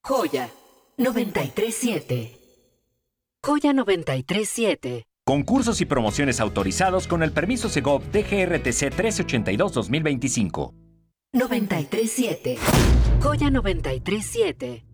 Joya 937. Joya 937. Concursos y promociones autorizados con el permiso Segov DGRTC 1382-2025. 937. Joya 937.